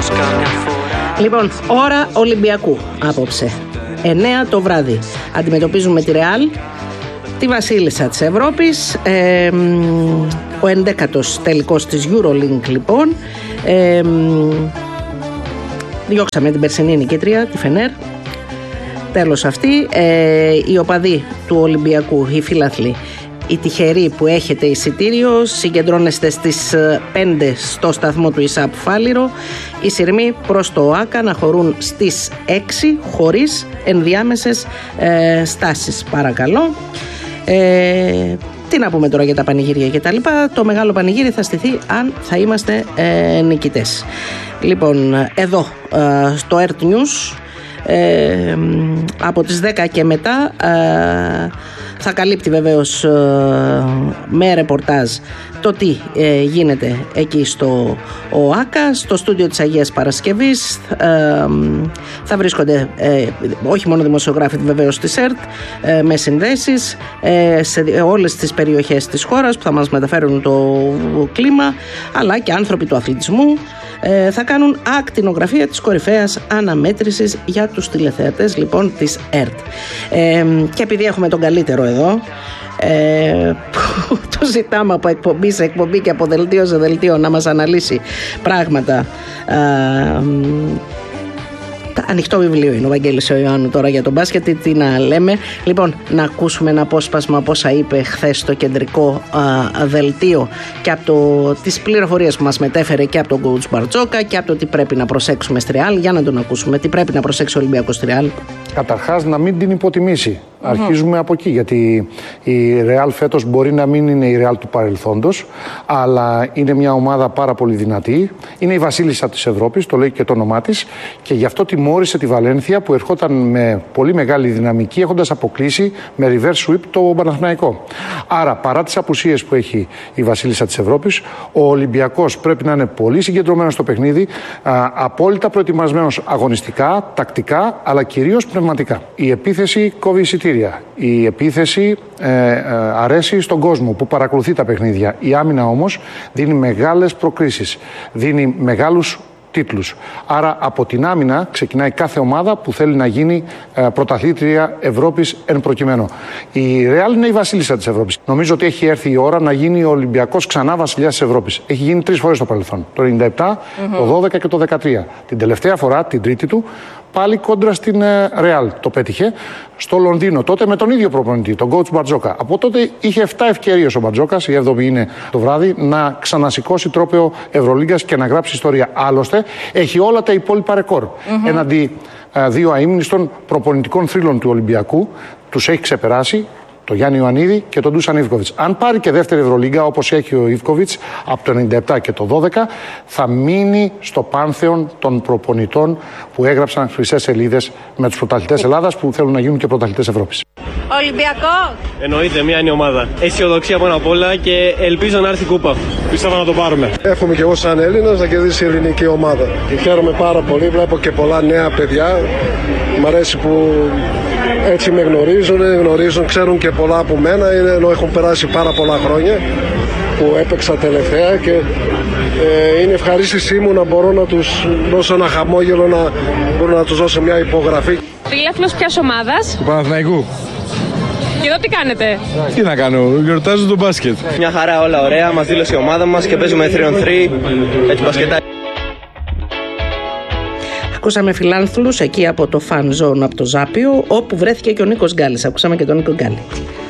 Λοιπόν, ώρα Ολυμπιακού απόψε. 9 το βράδυ. Αντιμετωπίζουμε τη Ρεάλ, τη βασίλισσα της Ευρώπης, ο 11ος τελικός της EuroLeague λοιπόν. Διώξαμε την περσινή νικήτρια, τη Φενέρ. Τέλος αυτή. Οι οπαδοί του Ολυμπιακού, οι φίλαθλοι, οι τυχεροί που έχετε εισιτήριο, συγκεντρώνεστε στις 5 στο σταθμό του ΙΣΑΠ Φάληρο. Οι σειρμοί προς το ΟΑΚΑ να χωρούν στις 6 χωρίς ενδιάμεσες στάσεις, παρακαλώ. Τι να πούμε τώρα για τα πανηγύρια και τα λοιπά. Το μεγάλο πανηγύρι θα στηθεί αν θα είμαστε νικητές. Λοιπόν, εδώ στο Earth News από τις 10 και μετά θα καλύπτει βεβαίως με ρεπορτάζ το τι γίνεται εκεί στο ΟΑΚΑ. Στο στούντιο της Αγίας Παρασκευής θα βρίσκονται όχι μόνο δημοσιογράφοι βεβαίως της ΕΡΤ με συνδέσεις σε όλες τις περιοχές της χώρας που θα μας μεταφέρουν το κλίμα, αλλά και άνθρωποι του αθλητισμού. Θα κάνουν ακτινογραφία της κορυφαίας αναμέτρησης για τους τηλεθεατές λοιπόν της ΕΡΤ. Και επειδή έχουμε τον καλύτερο εδώ, που το ζητάμε από εκπομπή σε εκπομπή και από δελτίο σε δελτίο να μας αναλύσει πράγματα. Ανοιχτό βιβλίο είναι ο Βαγγέλης ο Ιωάννου τώρα για τον μπάσκετ, τι να λέμε. Λοιπόν, να ακούσουμε ένα απόσπασμα από όσα είπε χθες στο κεντρικό δελτίο και από τις πληροφορίες που μας μετέφερε και από τον coach Μπαρτζόκα και από το τι πρέπει να προσέξουμε στη Ρεάλ. Για να τον ακούσουμε. Τι πρέπει να προσέξει ο Ολυμπιακός στη Ρεάλ. Καταρχάς, να μην την υποτιμήσει. Αρχίζουμε από εκεί, γιατί η Ρεάλ φέτος μπορεί να μην είναι η Ρεάλ του παρελθόντος, αλλά είναι μια ομάδα πάρα πολύ δυνατή. Είναι η βασίλισσα της Ευρώπης, το λέει και το όνομά της, και γι' αυτό τιμώρησε τη Βαλένθια που ερχόταν με πολύ μεγάλη δυναμική, έχοντας αποκλείσει με reverse sweep το Παναθηναϊκό. Άρα, παρά τις απουσίες που έχει η βασίλισσα της Ευρώπης, ο Ολυμπιακός πρέπει να είναι πολύ συγκεντρωμένος στο παιχνίδι, απόλυτα προετοιμασμένος αγωνιστικά, τακτικά, αλλά κυρίως πνευματικά. Η επίθεση κόβει εισιτήρια. Η επίθεση αρέσει στον κόσμο που παρακολουθεί τα παιχνίδια. Η άμυνα όμως δίνει μεγάλες προκρίσεις, δίνει μεγάλους τίτλους. Άρα από την άμυνα ξεκινάει κάθε ομάδα που θέλει να γίνει πρωταθλήτρια Ευρώπης εν προκειμένου. Η Ρεάλ είναι η βασίλισσα της Ευρώπης. Νομίζω ότι έχει έρθει η ώρα να γίνει ο Ολυμπιακός ξανά βασιλιάς της Ευρώπης. Έχει γίνει 3 φορές στο παρελθόν. Το 97, το 12 και το 13. Την τελευταία φορά, την τρίτη του, πάλι κόντρα στην Ρεάλ το πέτυχε στο Λονδίνο, τότε με τον ίδιο προπονητή, τον coach Μπαρτζόκα. Από τότε είχε 7 ευκαιρίες ο Μπαρτζόκας, η 7η είναι το βράδυ, να ξανασηκώσει τρόπαιο Ευρωλίγκας και να γράψει ιστορία. Άλλωστε, έχει όλα τα υπόλοιπα ρεκόρ. Έναντι 2 αείμνηστων προπονητικών θρύλων του Ολυμπιακού, τους έχει ξεπεράσει. Το Γιάννη Ιωαννίδη και τον Ντούσαν Ιβκοβιτς. Αν πάρει και δεύτερη Ευρωλίγκα όπως έχει ο Ιβκοβιτς από το 97 και το 12, θα μείνει στο πάνθεον των προπονητών που έγραψαν χρυσές σελίδες με τους πρωταθλητές Ελλάδας που θέλουν να γίνουν και πρωταθλητές Ευρώπης. Ολυμπιακό! Εννοείται, μία είναι η ομάδα. Αισιοδοξία πάνω απ' όλα και ελπίζω να έρθει κούπα. Πιστεύω να το πάρουμε. Εύχομαι και εγώ σαν Έλληνας να κερδίσει η ελληνική ομάδα. Και χαίρομαι πάρα πολύ, βλέπω και πολλά νέα παιδιά. Μ' αρέσει που έτσι με γνωρίζουν, ξέρουν και πολλά από μένα, ενώ έχουν περάσει πάρα πολλά χρόνια που έπαιξα τελευταία και είναι ευχαρίστησή μου να μπορώ να τους δώσω ένα χαμόγελο, να μπορώ να τους δώσω μια υπογραφή. Φίλαθλος ποιας ομάδας? Του Παναθηναϊκού. Και εδώ τι κάνετε? Τι να κάνω, γιορτάζω το μπάσκετ. Μια χαρά, όλα ωραία, μας δήλωσε η ομάδα μας και παίζουμε 3-on-3, έτσι μπασκετάκι. Ακούσαμε φιλάνθρωπους εκεί από το Fan Zone από το Ζάπιο, όπου βρέθηκε και ο Νίκος Γκάλης. Ακούσαμε και τον Νίκο Γκάλη.